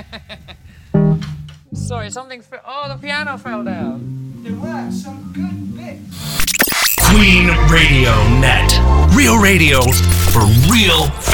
Sorry, something. Oh, the piano fell down. There were some good bits. Queen Radio Net. Real radio for real fans.